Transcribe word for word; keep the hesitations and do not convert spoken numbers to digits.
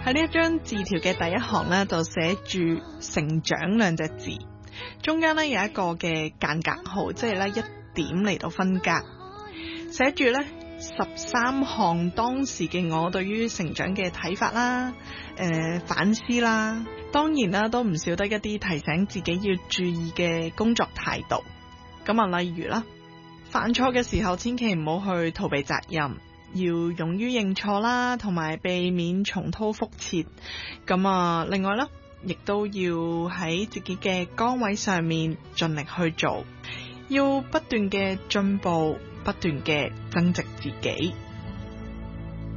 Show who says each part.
Speaker 1: 喺呢一張字條嘅第一行呢，就寫住成長兩隻字，中間呢有一個嘅間隔號，即係呢一點嚟到分隔，寫住呢十三項當時嘅我對於成長嘅睇法啦、誒、呃、反思啦，當然啦都唔少得一啲提醒自己要注意嘅工作態度。咁啊，例如啦，犯錯嘅時候千祈唔好去逃避責任，要勇於認錯啦，同埋避免重蹈覆轍。咁啊，另外啦，亦都要喺自己嘅崗位上面盡力去做，要不斷嘅進步，不斷嘅增值自己。